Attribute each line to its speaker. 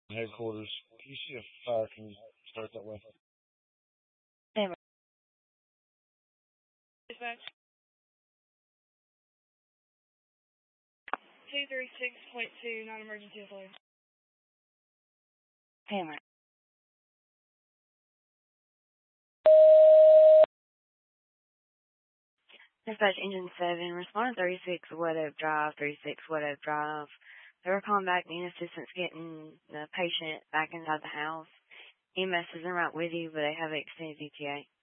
Speaker 1: Headquarters. Can you see a fire? Can you start that way?
Speaker 2: Hey,
Speaker 3: Dispatch 236.2, non-emergency authority.
Speaker 2: Hammer. Dispatch Engine 7, responding 36 Wood Oak Drive, 36 Wood Oak Drive. They were calling back, needing assistance getting the patient back inside the house. EMS isn't right with you, but they have an extended ETA.